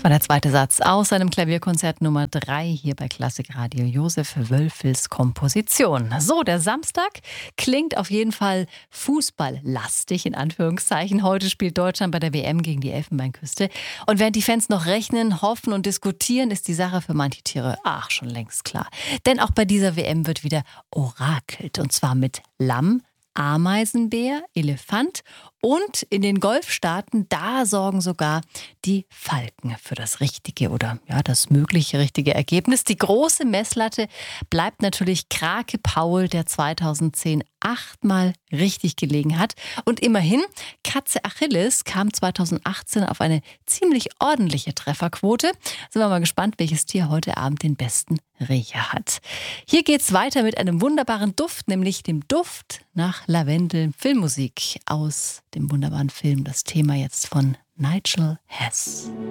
war der zweite Satz aus seinem Klavierkonzert Nummer 3 hier bei Klassik Radio. Josef Wölfels Komposition. So, der Samstag klingt auf jeden Fall fußballlastig, in Anführungszeichen. Heute spielt Deutschland bei der WM gegen die Elfenbeinküste. Und während die Fans noch rechnen, hoffen und diskutieren, ist die Sache für manche Tiere schon längst klar. Denn auch bei dieser WM wird wieder orakelt. Und zwar mit Lamm, Ameisenbär, Elefant und in den Golfstaaten, da sorgen sogar die Falken für das richtige oder das mögliche richtige Ergebnis. Die große Messlatte bleibt natürlich Krake Paul, der 2010 8-mal richtig gelegen hat. Und immerhin, Katze Achilles kam 2018 auf eine ziemlich ordentliche Trefferquote. Sind wir mal gespannt, welches Tier heute Abend den besten Riecher hat. Hier geht's weiter mit einem wunderbaren Duft, nämlich dem Duft nach Lavendel. Filmmusik aus dem wunderbaren Film. Das Thema jetzt von Nigel Hess.